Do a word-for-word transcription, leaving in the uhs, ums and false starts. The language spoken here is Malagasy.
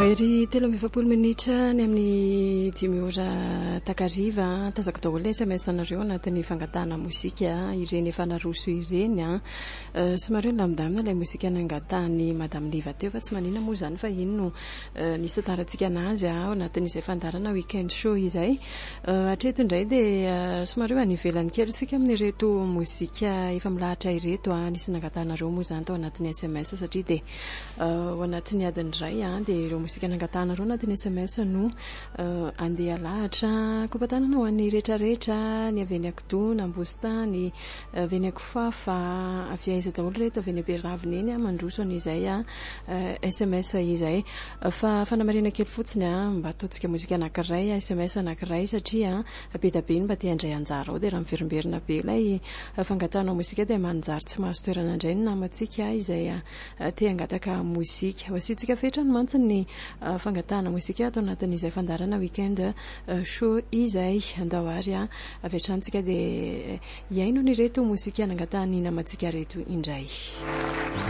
Ery telo amby efapolo minitra ny amin'ny dimy ora takariva tazako daholo ny sms anareo anatin'ny fangatahana mozika ireny efa naroso ireny a somary lamindamina ilay mozika nangatahany madame Liva teo fa tsy manina moa zany fa iny no nisy tarantsika anazy a ao anatin'izay fandarana weekend show izay hatreto indray dia somary anivelany kely sika amin'ny reto mozika efa milahatra ireto a nisy nangatahanareo moa zany tao anatin'ny sms satria dia ao anatin'ny adiny iray a dia ireo mozika nangatanareo anatin'ny sms no andeha lahatra kopatanana ho an'ny rehetrarehetra ny avy any Akodona Ambositany avy any Akofafa avy aiza daholo reto avy any Beravina eny a mandroso an'izay a sms izay fa fanamarena kely fotsiny a mba ataontsika mozika anankiray sms anankiray satria be da be mba te handray anjara ao dia raha miverimberina be ilay fangatahana mozika dia manjary tsy mahazo toerana indray ny namantsika izay te hangataka mozika wasitsika fetra ny mantsy ny fangatahana mozika atao anatin'izay fandarana weekend show izay andawary a avy atrantsika dia iaino ny reto mozika nangatahany namantsika reto indray.